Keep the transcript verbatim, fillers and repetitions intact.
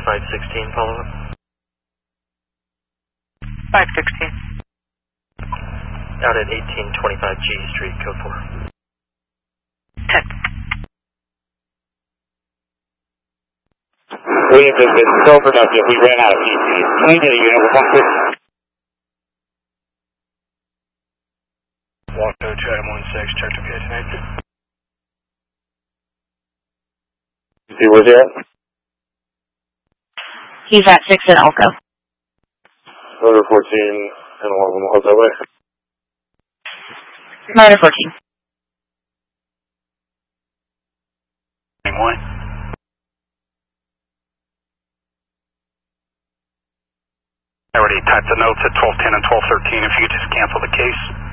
five sixteen, follow up. five sixteen. Out at eighteen twenty-five G Street, code four. ten. We have just been so productive, we ran out of E C. Can I get a unit with one quick? Walker, Chatham one six, check to get tonight. See, where's he at? He's at six in Elko. Motor fourteen, and one of them will hook that way. Motor fourteen. One. I already typed the notes at twelve ten and twelve thirteen. If you could just cancel the case.